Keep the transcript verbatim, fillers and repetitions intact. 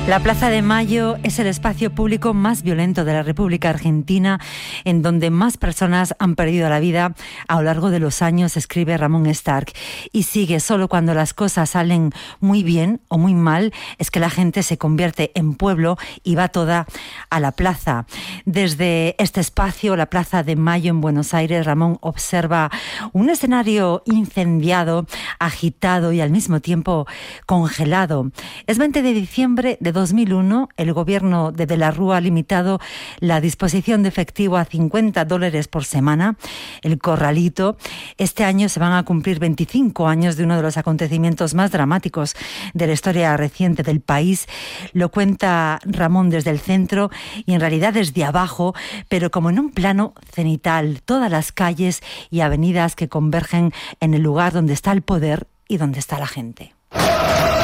La Plaza de Mayo es el espacio público más violento de la República Argentina, en donde más personas han perdido la vida a lo largo de los años, escribe Ramón Stark. Y sigue: solo cuando las cosas salen muy bien o muy mal es que la gente se convierte en pueblo y va toda a la plaza. Desde este espacio, la Plaza de Mayo en Buenos Aires, Ramón observa un escenario incendiado, agitado y al mismo tiempo congelado. Es veinte de diciembre de dos mil uno, el gobierno de De la Rúa ha limitado la disposición de efectivo a cincuenta dólares por semana, el corralito. Este año se van a cumplir veinticinco años de uno de los acontecimientos más dramáticos de la historia reciente del país. Lo cuenta Ramón desde el centro y en realidad desde abajo, pero como en un plano cenital, todas las calles y avenidas que convergen en el lugar donde está el poder y donde está la gente.